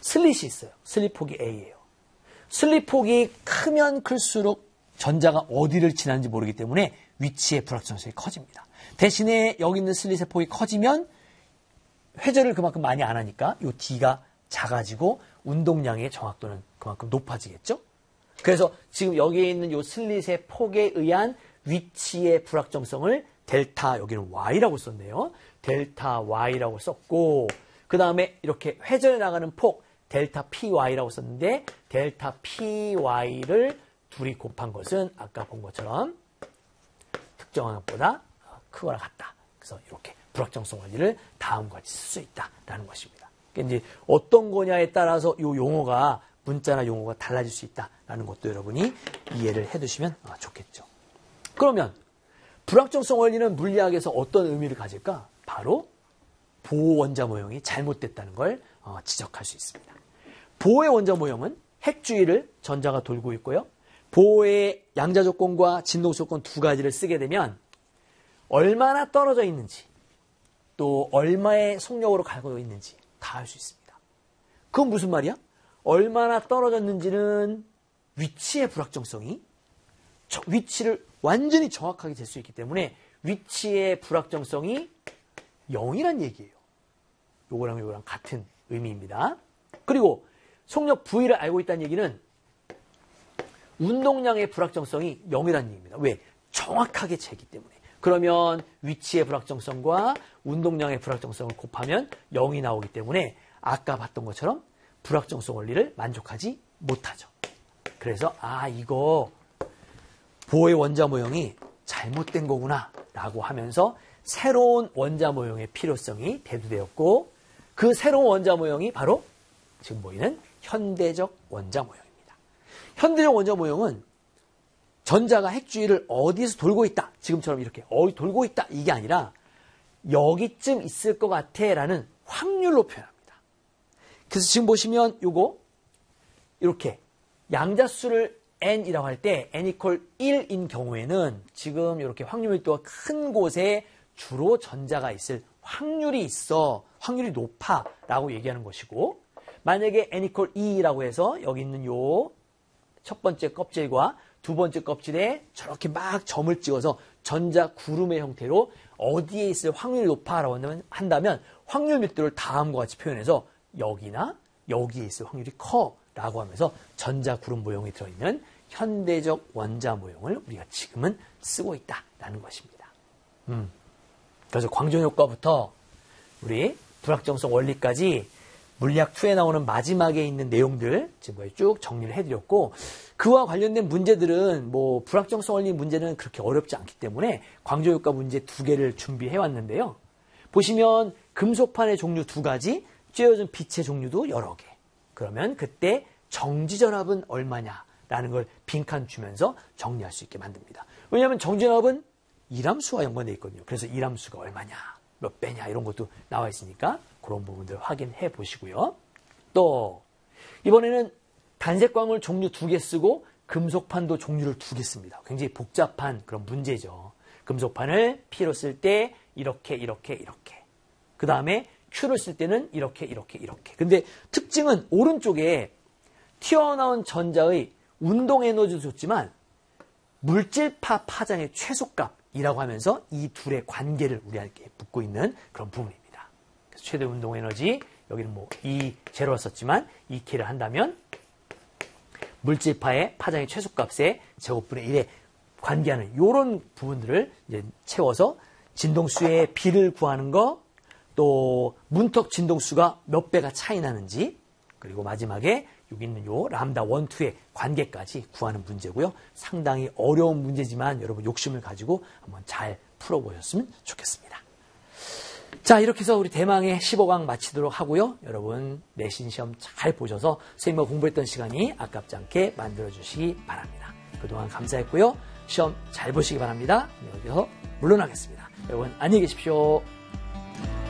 슬릿이 있어요. 슬릿 폭이 A예요. 슬릿 폭이 크면 클수록 전자가 어디를 지나는지 모르기 때문에 위치의 불확정성이 커집니다. 대신에 여기 있는 슬릿의 폭이 커지면 회전을 그만큼 많이 안 하니까 이 D가 작아지고 운동량의 정확도는 그만큼 높아지겠죠? 그래서 지금 여기에 있는 이 슬릿의 폭에 의한 위치의 불확정성을 델타, 여기는 Y라고 썼네요. 델타 Y라고 썼고, 그 다음에 이렇게 회전해 나가는 폭, 델타 PY라고 썼는데, 델타 PY를 둘이 곱한 것은 아까 본 것처럼 특정한 것보다 크거나 같다. 그래서 이렇게 불확정성 원리를 다음과 같이 쓸 수 있다라는 것입니다. 그러니까 이제 어떤 거냐에 따라서 이 용어가, 문자나 용어가 달라질 수 있다라는 것도 여러분이 이해를 해두시면 좋겠죠. 그러면 불확정성 원리는 물리학에서 어떤 의미를 가질까? 바로 보호 원자 모형이 잘못됐다는 걸 지적할 수 있습니다. 보호의 원자 모형은 핵 주위를 전자가 돌고 있고요. 보호의 양자 조건과 진동 조건 두 가지를 쓰게 되면 얼마나 떨어져 있는지 또 얼마의 속력으로 가고 있는지 다 알 수 있습니다. 그건 무슨 말이야? 얼마나 떨어졌는지는 위치의 불확정성이 위치를 완전히 정확하게 잴 수 있기 때문에 위치의 불확정성이 0이란 얘기예요. 요거랑 같은 의미입니다. 그리고 속력 V를 알고 있다는 얘기는 운동량의 불확정성이 0이라는 얘기입니다. 왜? 정확하게 재기 때문에. 그러면 위치의 불확정성과 운동량의 불확정성을 곱하면 0이 나오기 때문에 아까 봤던 것처럼 불확정성 원리를 만족하지 못하죠. 그래서 이거 보호의 원자 모형이 잘못된 거구나 라고 하면서 새로운 원자 모형의 필요성이 대두되었고, 그 새로운 원자 모형이 바로 지금 보이는 현대적 원자 모형입니다. 현대적 원자 모형은 전자가 핵 주위를 어디에서 돌고 있다, 지금처럼 이렇게 돌고 있다, 이게 아니라 여기쯤 있을 것 같아 라는 확률로 표현합니다. 그래서 지금 보시면 요거 이렇게 양자수를 n이라고 할 때 n equal 1인 경우에는 지금 이렇게 확률 밀도가 큰 곳에 주로 전자가 있을 확률이 있어, 확률이 높아 라고 얘기하는 것이고, 만약에 n equal 2라고 해서 여기 있는 요 첫 번째 껍질과 두 번째 껍질에 저렇게 막 점을 찍어서 전자 구름의 형태로 어디에 있을 확률이 높아라고 한다면 확률 밀도를 다음과 같이 표현해서 여기나 여기에 있을 확률이 커라고 하면서 전자 구름 모형이 들어있는 현대적 원자 모형을 우리가 지금은 쓰고 있다라는 것입니다. 그래서 광전 효과부터 우리 불확정성 원리까지 물리학 2에 나오는 마지막에 있는 내용들 지금까지 쭉 정리를 해드렸고, 그와 관련된 문제들은 불확정성 원리 문제는 그렇게 어렵지 않기 때문에 광전 효과 문제 2개를 준비해 왔는데요. 보시면 금속판의 종류 2가지, 쬐어진 빛의 종류도 여러 개. 그러면 그때 정지전압은 얼마냐라는 걸 빈칸 주면서 정리할 수 있게 만듭니다. 왜냐하면 정지전압은 일함수와 연관되어 있거든요. 그래서 일함수가 얼마냐, 몇 배냐 이런 것도 나와 있으니까 그런 부분들 확인해 보시고요. 또 이번에는 단색광물 종류 2개 쓰고 금속판도 종류를 2개 씁니다. 굉장히 복잡한 그런 문제죠. 금속판을 P로 쓸 때 이렇게. 그 다음에 Q를 쓸 때는 이렇게. 근데 특징은 오른쪽에 튀어나온 전자의 운동 에너지도 좋지만 물질파 파장의 최소값이라고 하면서 이 둘의 관계를 우리에게 묻고 있는 그런 부분입니다. 그래서 최대 운동 에너지, 여기는 E 제로를 썼지만 2K를 한다면 물질파의 파장의 최소값의 제곱분의 1에 관계하는 이런 부분들을 이제 채워서 진동수의 비를 구하는 거, 또 문턱 진동수가 몇 배가 차이 나는지, 그리고 마지막에 여기 있는 요 람다 1, 2의 관계까지 구하는 문제고요. 상당히 어려운 문제지만 여러분 욕심을 가지고 한번 잘 풀어보셨으면 좋겠습니다. 자, 이렇게 해서 우리 대망의 15강 마치도록 하고요. 여러분 내신 시험 잘 보셔서 선생님과 공부했던 시간이 아깝지 않게 만들어주시기 바랍니다. 그동안 감사했고요. 시험 잘 보시기 바랍니다. 여기서 물러나겠습니다. 여러분 안녕히 계십시오.